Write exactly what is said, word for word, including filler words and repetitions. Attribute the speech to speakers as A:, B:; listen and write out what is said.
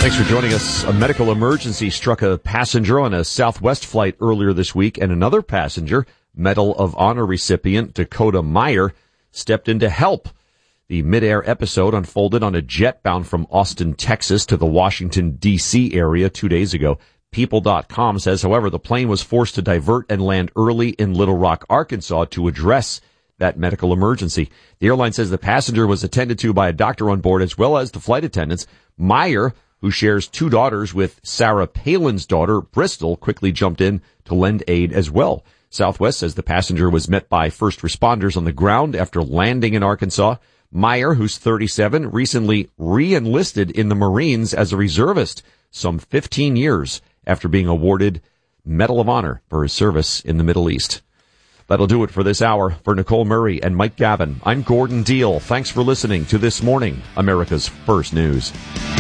A: Thanks for joining us. A medical emergency struck a passenger on a Southwest flight earlier this week, and another passenger, Medal of Honor recipient Dakota Meyer, stepped in to help. The midair episode unfolded on a jet bound from Austin, Texas to the Washington, D C area two days ago. People dot com says, however, the plane was forced to divert and land early in Little Rock, Arkansas to address that medical emergency. The airline says the passenger was attended to by a doctor on board as well as the flight attendants. Meyer, who shares two daughters with Sarah Palin's daughter, Bristol, quickly jumped in to lend aid as well. Southwest says the passenger was met by first responders on the ground after landing in Arkansas. Meyer, who's thirty-seven, recently re-enlisted in the Marines as a reservist, some fifteen years after being awarded Medal of Honor for his service in the Middle East. That'll do it for this hour. For Nicole Murray and Mike Gavin, I'm Gordon Deal. Thanks for listening to This Morning, America's First News.